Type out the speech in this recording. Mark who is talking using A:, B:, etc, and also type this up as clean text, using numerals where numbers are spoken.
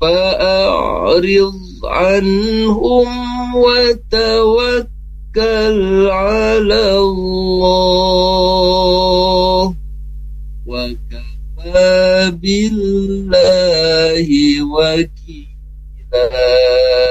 A: فأعرض عنهم وتوكل على الله وكفى بالله وكيلا.